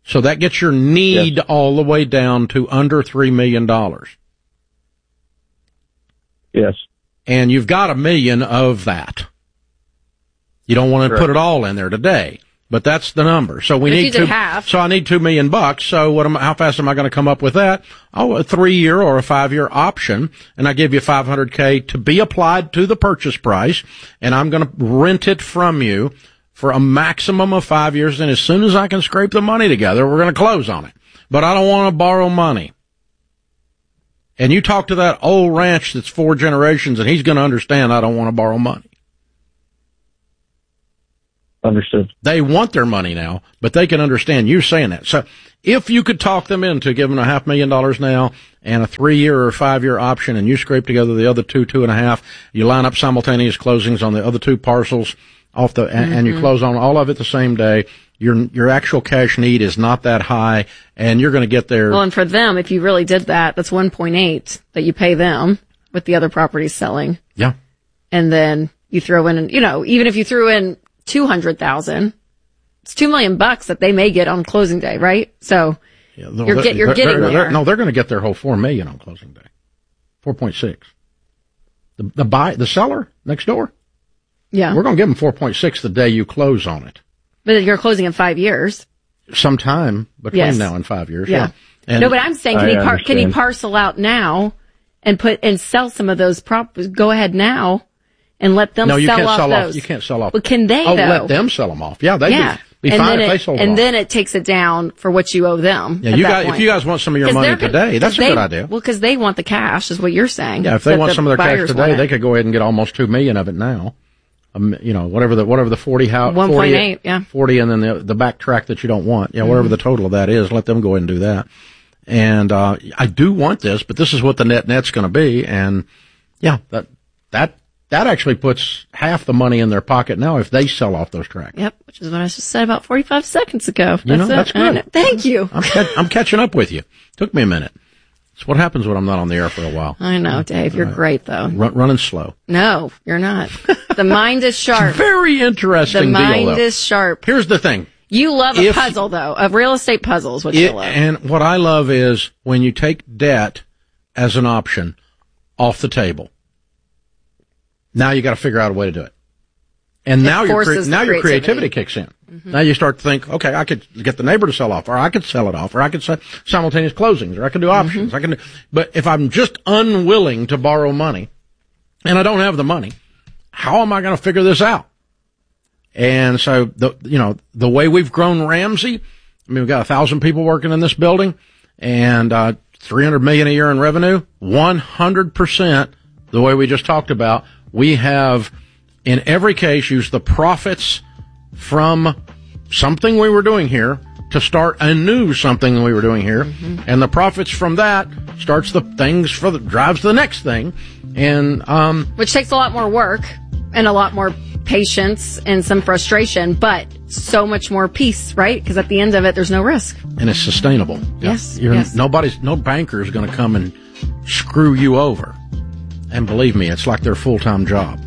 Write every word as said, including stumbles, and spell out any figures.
So that gets your need yes. all the way down to under three million dollars. Yes. And you've got a million of that. You don't want to Correct. Put it all in there today, but that's the number. So we but need two. Half. So I need two million bucks. So what am? How fast am I going to come up with that? Oh, a three-year or a five-year option, and I give you five hundred K to be applied to the purchase price, and I'm going to rent it from you for a maximum of five years. And as soon as I can scrape the money together, we're going to close on it. But I don't want to borrow money. And you talk to that old ranch that's four generations, and he's going to understand I don't want to borrow money. Understood. They want their money now, but they can understand you saying that. So if you could talk them into giving a half million dollars now and a three-year or five-year option, and you scrape together the other two, two and a half, you line up simultaneous closings on the other two parcels off the, mm-hmm. and you close on all of it the same day, your your actual cash need is not that high, and you're going to get there. Well, and for them, if you really did that, that's one point eight that you pay them with the other properties selling. Yeah. And then you throw in, you know, even if you threw in two hundred thousand, it's two million bucks that they may get on closing day, right? So yeah, no, you're, get, you're they're, getting they're, there. They're, no, they're going to get their whole four million on closing day. four point six. The, the buy, the seller next door. Yeah. We're going to give them four point six the day you close on it. But you're closing in five years. Sometime between yes. now and five years. Yeah. yeah. And no, but I'm saying, can I he par- can he parcel out now and put and sell some of those prop? Go ahead now and let them no, you sell can't off sell those. Off, you can't sell off. Well, can they? Oh, though? let them sell them off. Yeah, they yeah. be, be and fine then if it, they sold and them then off. it takes it down for what you owe them. Yeah, at you that guys, point. if you guys want some of your money today, that's a they, good idea. Well, because they want the cash, is what you're saying. Yeah, if they want the some of their cash today, they it. could go ahead and get almost two million of it now. Um, you know, whatever the whatever the forty house one point eight, yeah, forty, and then the the backtrack that you don't want. Yeah, whatever mm-hmm. the total of that is, let them go ahead and do that. And uh I do want this, but this is what the net net's going to be. And yeah, that that that actually puts half the money in their pocket now if they sell off those tracts. Yep, which is what I just said about forty-five seconds ago. That's you know, it. that's good. Thank you. I'm, ca- I'm catching up with you. Took me a minute. It's what happens when I'm not on the air for a while. I know, Dave. You're right. Great, though. Run, running slow. No, you're not. The mind is sharp. It's very interesting The mind deal, though. is sharp. Here's the thing. You love if, a puzzle, though. A real estate puzzle is what it, you love. And what I love is when you take debt as an option off the table. Now you got to figure out a way to do it. And now your cre- now your creativity kicks in. Mm-hmm. Now you start to think, okay, I could get the neighbor to sell off, or I could sell it off, or I could sell simultaneous closings, or I could do options. Mm-hmm. I can do, but if I'm just unwilling to borrow money, and I don't have the money, how am I going to figure this out? And so, the you know, the way we've grown Ramsey, I mean, we've got a thousand people working in this building, and uh three hundred million a year in revenue. one hundred percent, the way we just talked about, we have, in every case, used the profits from something we were doing here to start a new something we were doing here, mm-hmm. and the profits from that starts the things for the drives the next thing, and um, which takes a lot more work and a lot more patience and some frustration, but so much more peace, right? Because at the end of it, there's no risk, and it's sustainable. Yes, You're, yes. Nobody's, no banker is going to come and screw you over, and believe me, it's like their full-time job.